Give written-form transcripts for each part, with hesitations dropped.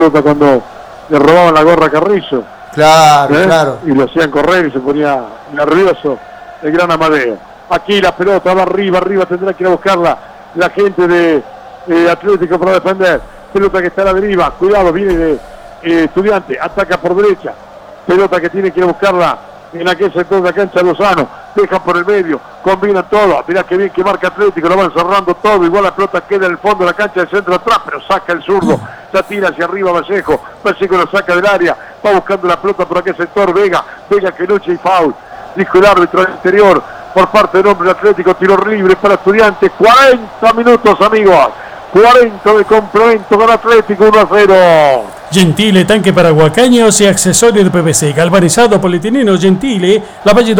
cuando le robaban la gorra a Carrizo. Claro. Y lo hacían correr y se ponía nervioso el gran Amadeo. Aquí la pelota va arriba, tendrá que ir a buscarla la gente de Atlético para defender. Pelota que está a la deriva, cuidado, viene de Estudiante, ataca por derecha. Pelota que tiene que ir a buscarla en aquel sector de la cancha Lozano. Dejan por el medio, combinan todo. Mirá que bien que marca Atlético, lo van cerrando todo. Igual la pelota queda en el fondo de la cancha del centro atrás, pero saca el zurdo. Ya tira hacia arriba Vallejo. Vallejo lo saca del área, va buscando la pelota por aquel sector. Vega que noche y foul. Dijo el árbitro al interior por parte del hombre Atlético. Tiro libre para Estudiantes. 40 minutos, amigos. 40 de complemento con Atlético, 1-0. Gentile, tanque para huacaños y accesorio de PVC. Galvanizado polietileno Gentile, La Valle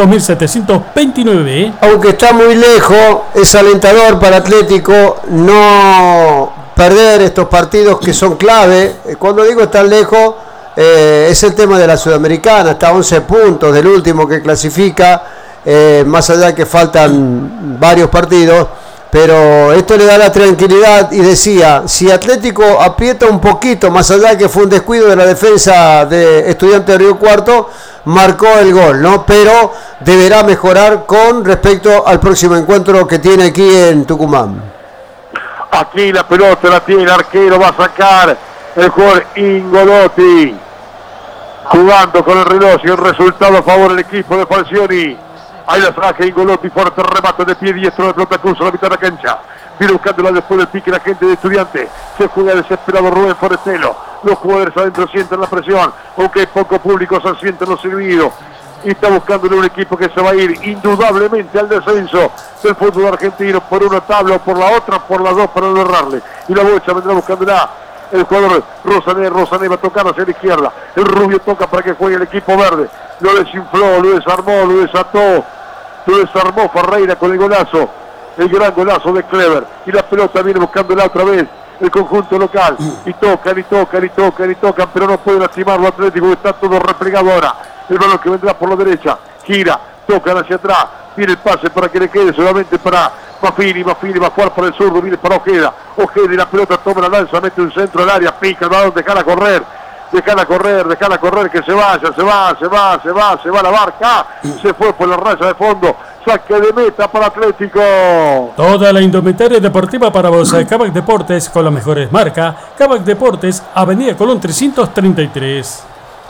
2729. Aunque está muy lejos, es alentador para Atlético no perder estos partidos que son clave. Cuando digo tan lejos, es el tema de la Sudamericana. Está a 11 puntos del último que clasifica, más allá que faltan varios partidos. Pero esto le da la tranquilidad y decía, si Atlético aprieta un poquito, más allá que fue un descuido de la defensa de Estudiantes de Río Cuarto, marcó el gol, ¿no? Pero deberá mejorar con respecto al próximo encuentro que tiene aquí en Tucumán. Aquí la pelota la tiene el arquero, va a sacar el jugador Ingolotti, jugando con el reloj y el resultado a favor del equipo de Falcioni. Ahí la traje Ingolotti, fuerte remate de pie diestro de pelota cruz a la mitad de la cancha. Viene buscándola después del pique la gente de Estudiantes. Se juega desesperado Rubén Forestelo. Los jugadores adentro sienten la presión, aunque poco público se sienten los silbidos. Y está buscándole un equipo que se va a ir indudablemente al descenso del fútbol argentino por una tabla o por la otra, por las dos para no errarle. Y la Bocha vendrá buscándola. El jugador Rosané va a tocar hacia la izquierda. El Rubio toca para que juegue el equipo verde. Lo desinfló, lo desarmó, lo desató. Lo desarmó Ferreira con el golazo. El gran golazo de Clever. Y la pelota viene buscándola otra vez. El conjunto local. Y tocan, pero no puede lastimarlo Atlético, que está todo replegado ahora. El balón que vendrá por la derecha. Gira, tocan hacia atrás. Viene el pase para que le quede solamente para Maffini va a jugar por el zurdo, viene para Ojeda y la pelota toma la lanza, mete un centro al área, pica el balón, déjala correr, que se va la barca, se fue por la raya de fondo, saque de meta para Atlético. Toda la indumentaria deportiva para vos, Cabac Deportes con las mejores marcas, Cabac Deportes, Avenida Colón 333.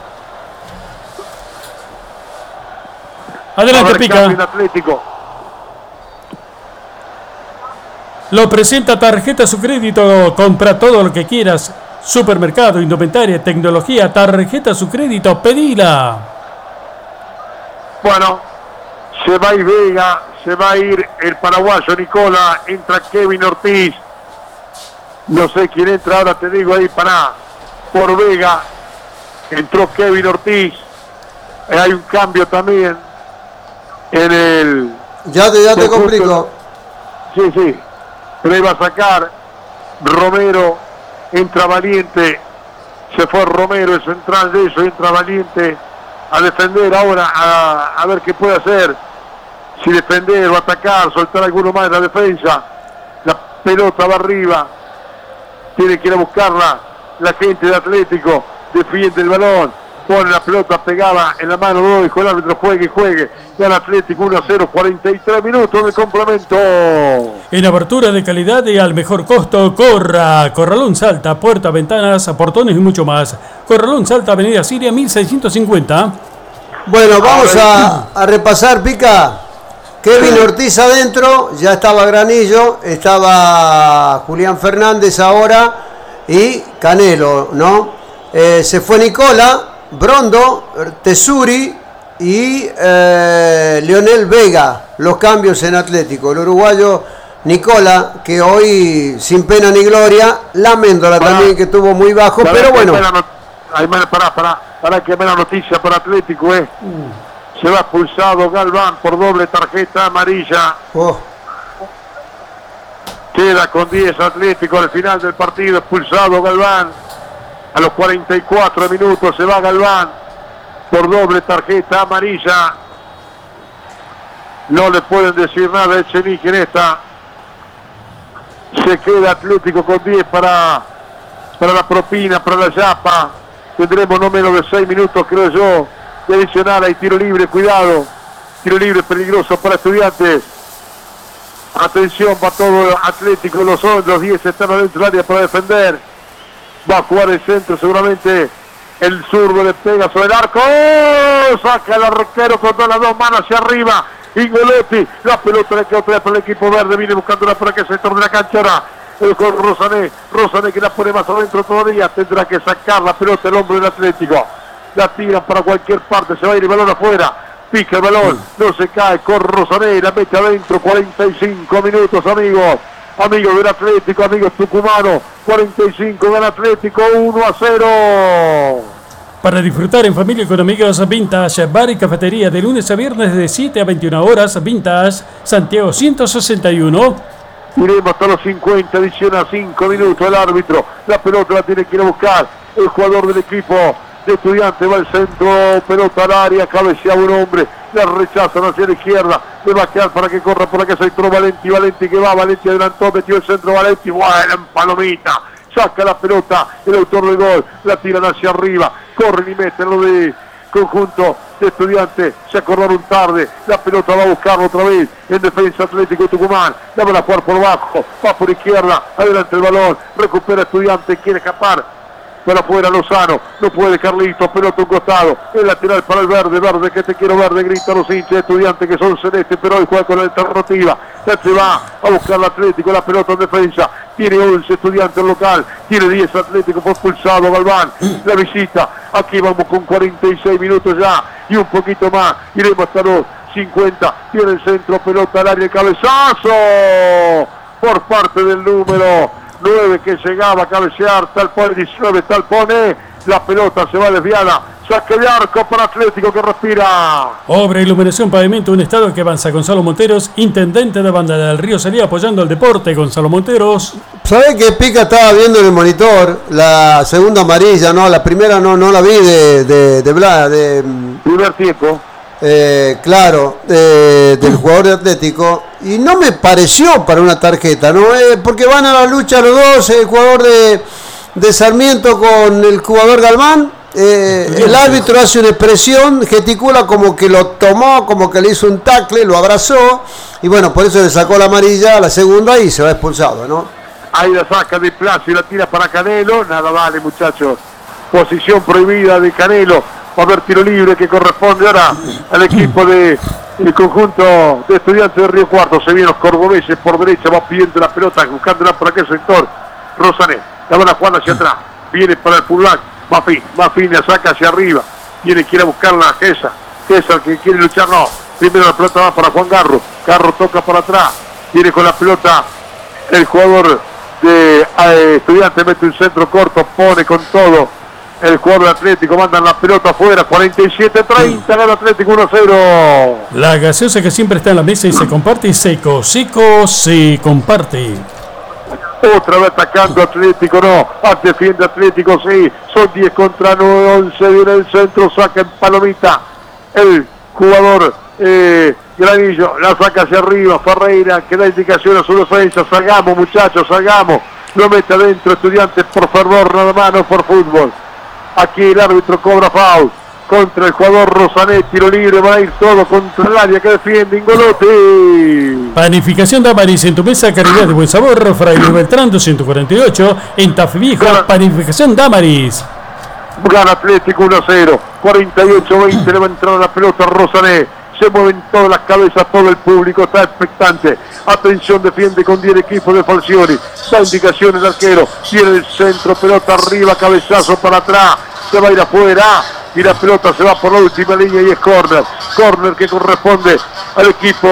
Adelante, Pica. Atlético. Lo presenta Tarjeta Su Crédito. Compra todo lo que quieras. Supermercado, indumentaria, tecnología. Tarjeta Su Crédito. Pedila. Bueno, se va a ir Vega. Se va a ir el paraguayo Nicola. Entra Kevin Ortiz. No sé quién entra ahora, te digo ahí por Vega. Entró Kevin Ortiz. Hay un cambio también en el... Ya te complico. Sí. Pero iba a sacar Romero, entra Valiente, se fue Romero, el central de eso, entra Valiente a defender ahora, a ver qué puede hacer, si defender o atacar, soltar alguno más en la defensa. La pelota va arriba, tiene que ir a buscarla la gente de Atlético, defiende el balón, pone la pelota pegada en la mano, no dijo el árbitro, juegue, gana Atlético 1-0, 43 minutos de complemento. En abertura de calidad y al mejor costo, Corralón Salta, puertas, ventanas, portones y mucho más. Corralón Salta, Avenida Siria 1650. Bueno, vamos a repasar, Pica. Kevin Ortiz adentro, ya estaba Granillo, estaba Julián Fernández ahora y Canelo, ¿no? Se fue Nicola, Brondo, Tesuri y Leonel Vega, los cambios en Atlético. El uruguayo Nicola, que hoy sin pena ni gloria, la Méndola también, que estuvo muy bajo, pero bueno. Para que me la noticia para Atlético, Se va expulsado Galván por doble tarjeta amarilla. Queda con 10 Atlético al final del partido, expulsado Galván. A los 44 minutos se va Galván por doble tarjeta amarilla. No le pueden decir nada a Echenique en esta. Se queda Atlético con 10 para para la propina, para la chapa. Tendremos no menos de 6 minutos, creo yo, de adicional. Hay tiro libre, cuidado. Tiro libre peligroso para Estudiantes. Atención, va todo Atlético, los 10 están adentro del área para defender. Va a jugar el centro, seguramente el zurdo le pega sobre el arco. ¡Oh! Saca el arquero con todas las dos manos hacia arriba. Ingolotti, la pelota le queda otra vez para el equipo verde, viene buscándola para que se torne la cancha ahora. El con Rosané que la pone más adentro todavía, tendrá que sacar la pelota el hombre del Atlético. La tiran para cualquier parte, se va a ir el balón afuera. Pica el balón, no se cae, con Rosané, la mete adentro, 45 minutos, amigos del Atlético, amigos tucumanos, 45 del Atlético, 1-0. Para disfrutar en familia con amigos, Vintage Bar y Cafetería de lunes a viernes de 7 a 21 horas, Vintage, Santiago 161. Iremos hasta los 50, adiciona 5 minutos el árbitro, la pelota la tiene que ir a buscar el jugador del equipo de Estudiantes, va al centro, pelota al área, cabecea un hombre, la rechazan hacia la izquierda, le va a quedar para que corra por la casa, entró Valenti que va, Valenti adelantó, metió el centro, Valenti, buena en palomita, saca la pelota, el autor del gol, la tiran hacia arriba, corren y meten lo de conjunto de Estudiantes, se acordaron tarde, la pelota va a buscarlo otra vez, en defensa Atlético Tucumán, la van a jugar por abajo, va por izquierda, adelante el balón, recupera Estudiantes, quiere escapar, para afuera Lozano, no puede Carlitos, pelota un costado, el lateral para el verde, que te quiero verde, grita los hinchas de Estudiantes que son celestes, pero hoy juega con la alternativa, ya se va a buscar el Atlético, la pelota en defensa, tiene 11 Estudiantes local, tiene 10 Atlético por expulsado Galván, la visita, aquí vamos con 46 minutos ya, y un poquito más, iremos hasta los 50, tiene el centro, pelota al área, cabezazo, por parte del número 9 que llegaba a cabecear, Talpone 19, Talpone, la pelota se va desviada, saque de arco para Atlético que respira. Obra, iluminación, pavimento, un estado que avanza. Gonzalo Monteros, intendente de Banda del Río, sería apoyando al deporte. Gonzalo Monteros. ¿Sabés que Pica estaba viendo en el monitor la segunda amarilla? No, la primera no la vi de primer tiempo. Claro, del jugador de Atlético, y no me pareció para una tarjeta, ¿no? Porque van a la lucha los dos, el jugador de Sarmiento con el jugador Galván, el árbitro hace una expresión, gesticula como que lo tomó, como que le hizo un tackle, lo abrazó, y bueno, por eso le sacó la amarilla a la segunda y se va expulsado, ¿no? Ahí la saca de Plaza y la tira para Canelo, nada vale muchachos, posición prohibida de Canelo. Va a haber tiro libre que corresponde ahora al equipo del conjunto de Estudiantes de Río Cuarto. Se vienen los cordobeses por derecha, va pidiendo la pelota, buscándola por aquel sector. Rosané, la van a jugar hacia atrás, viene para el pullback, Mafín la saca hacia arriba, quiere buscar la Gesa que quiere luchar, no. Primero la pelota va para Juan Garro toca para atrás, viene con la pelota el jugador de Estudiantes, mete un centro corto, pone con todo. El jugador de Atlético, mandan la pelota afuera, 47-30, gana Atlético 1-0. La gaseosa que siempre está en la mesa y se comparte, Seco se comparte. Otra vez atacando Atlético, no, defiende Atlético, sí, son 10 contra 9, 11, viene el centro, saca en palomita, el jugador Granillo, la saca hacia arriba, Ferreira, que da indicación a su defensa, salgamos muchachos, salgamos, lo mete adentro Estudiantes por fervor nada más, no por fútbol. Aquí el árbitro cobra foul contra el jugador Rosané, tiro libre, va a ir todo contra el área que defiende Ingolotti. Panificación Damaris, en tu mesa, calidad de buen sabor, Fraile Beltrán 248, en Tafí Viejo, Panificación Damaris. Gana Atlético 1-0, 48-20, le va a entrar la pelota Rosané, se mueven todas las cabezas, todo el público está expectante. Atención, defiende con 10 equipos de Falcioni, da indicación el arquero, tiene el centro, pelota arriba, cabezazo para atrás, se va a ir afuera y la pelota se va por la última línea y es córner que corresponde al equipo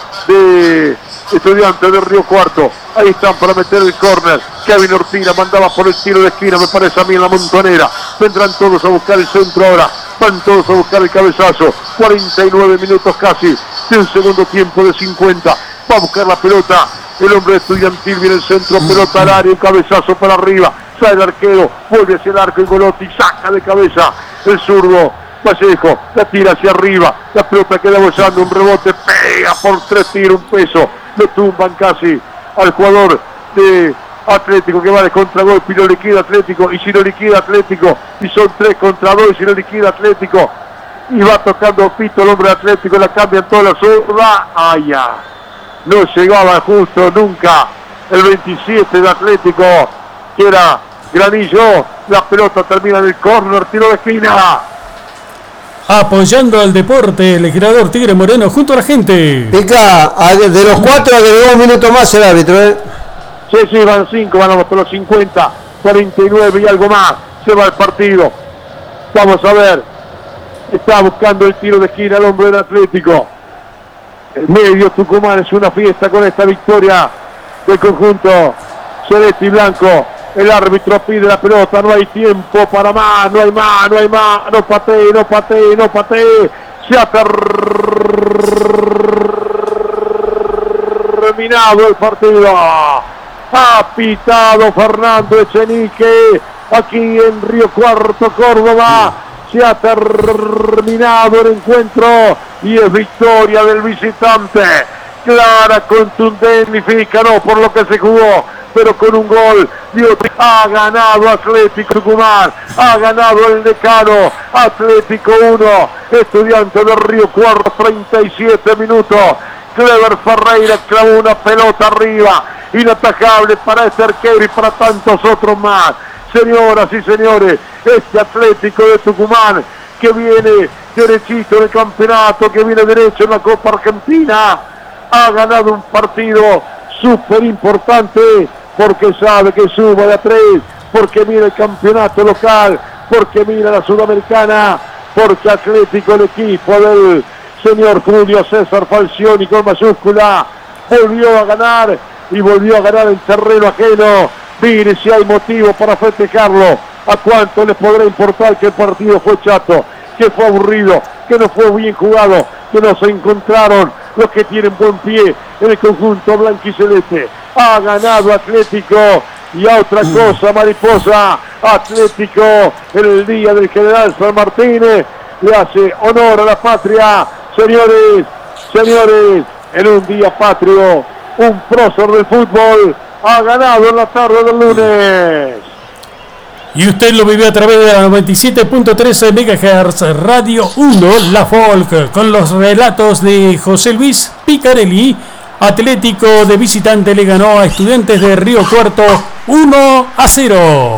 de Estudiantes de Río Cuarto. Ahí están para meter el córner. Kevin Ortina mandaba por el tiro de esquina, me parece a mí en la Montonera. Vendrán todos a buscar el centro ahora, van todos a buscar el cabezazo. 49 minutos casi de un segundo tiempo de 50. Va a buscar la pelota el hombre Estudiantil, viene el centro, pelota al área, un cabezazo para arriba, sale el arquero, vuelve hacia el arco y Golotti saca de cabeza el zurdo Vallejo, la tira hacia arriba, la pelota queda bolsando, un rebote, pega por 3 tiros, un peso, le tumban casi al jugador de Atlético que va de contragolpe y lo liquida Atlético, y si lo liquida Atlético, y son 3 contra 2, y si lo liquida Atlético, y va tocando pito el hombre de Atlético, la cambian toda la zurda, ya. No llegaba justo nunca el 27 de Atlético, que era Granillo. La pelota termina en el córner, tiro de esquina. Apoyando al deporte, el creador Tigre Moreno junto a la gente. Pica, de los 4 agregó un minuto más el árbitro, Sí, van 5, van hasta los 50, 49 y algo más. Se va el partido. Vamos a ver. Está buscando el tiro de esquina el hombre del Atlético. El medio Tucumán es una fiesta con esta victoria del conjunto celeste y blanco. El árbitro pide la pelota, no hay tiempo para más, no hay más, no patee. Se ha terminado el partido. Ha pitado Fernando Echenique aquí en Río Cuarto, Córdoba. Se ha terminado el encuentro y es victoria del visitante. Clara, contundente, significa no por lo que se jugó, pero con un gol. Ha ganado Atlético Tucumán, ha ganado el Decano. Atlético 1, Estudiante de Río Cuarto, 37 minutos. Clever Ferreira clavó una pelota arriba, inatajable para este arquero y para tantos otros más. Señoras y señores, este Atlético de Tucumán que viene derechito en el campeonato, que viene derecho en la Copa Argentina, ha ganado un partido súper importante porque sabe que suma de a 3, porque mira el campeonato local, porque mira la Sudamericana, porque Atlético, el equipo del señor Julio César Falcioni con mayúscula, volvió a ganar y volvió a ganar en terreno ajeno. Mire si hay motivo para festejarlo. ¿A cuánto les podrá importar que el partido fue chato, que fue aburrido, que no fue bien jugado, que no se encontraron los que tienen buen pie en el conjunto blanquiceleste? Ha ganado Atlético y a otra cosa, mariposa. Atlético en el día del General San Martín le hace honor a la patria. Señores, en un día patrio, un prócer del fútbol ha ganado en la tarde del lunes. Y usted lo vivió a través de la 97.13 MHz Radio 1, La Folk, con los relatos de José Luis Picarelli. Atlético de visitante le ganó a Estudiantes de Río Cuarto 1-0.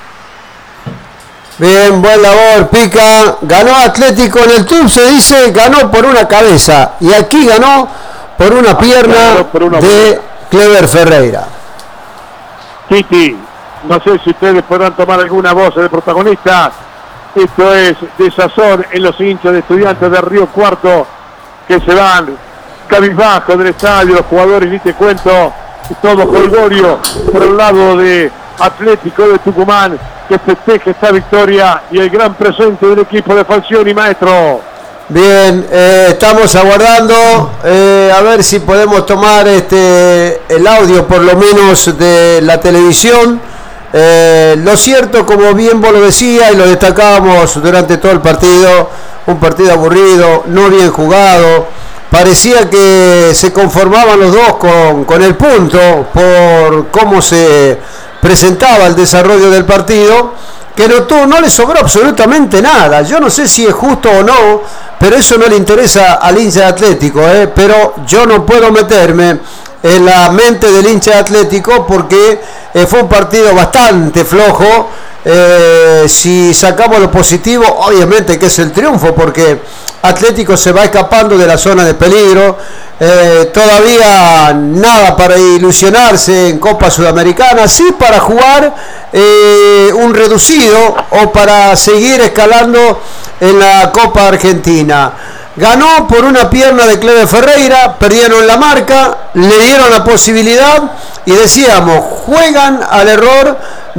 Bien, buen labor, Pica. Ganó Atlético en el club, se dice, ganó por una cabeza. Y aquí ganó por una pierna de Clever Ferreira. Titi, no sé si ustedes podrán tomar alguna voz de protagonista. Esto es desazón en los hinchas de Estudiantes de Río Cuarto que se van cabizbajo del estadio, los jugadores, ni te cuento, todo jolgorio por el lado de Atlético de Tucumán, que festeja esta victoria y el gran presente del equipo de Falcioni, maestro. Bien, estamos aguardando a ver si podemos tomar el audio por lo menos de la televisión. Lo cierto, como bien vos lo decías y lo destacábamos durante todo el partido, un partido aburrido, no bien jugado. Parecía que se conformaban los dos con el punto por cómo se presentaba el desarrollo del partido, que no le sobró absolutamente nada. Yo no sé si es justo o no, pero eso no le interesa al hincha de Atlético, pero yo no puedo meterme en la mente del hincha de Atlético porque fue un partido bastante flojo. Si sacamos lo positivo, obviamente que es el triunfo, porque Atlético se va escapando de la zona de peligro. Todavía nada para ilusionarse en Copa Sudamericana, sí para jugar un reducido o para seguir escalando en la Copa Argentina. Ganó por una pierna de Clever Ferreira, perdieron la marca, le dieron la posibilidad y decíamos, juegan al error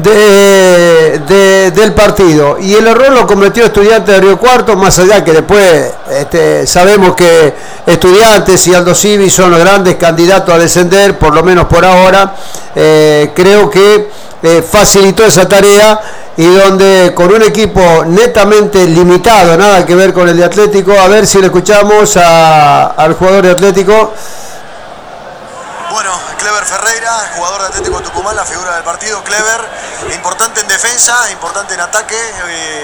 del partido. Y el error lo cometió Estudiantes de Río Cuarto, más allá que después sabemos que Estudiantes y Aldo Civi son los grandes candidatos a descender, por lo menos por ahora. Creo que facilitó esa tarea y donde con un equipo netamente limitado, nada que ver con el de Atlético. A ver si le escuchamos al jugador de Atlético. Bueno, Clever Ferreira, jugador de Atlético Tucumán, la figura del partido. Clever, importante en defensa, importante en ataque.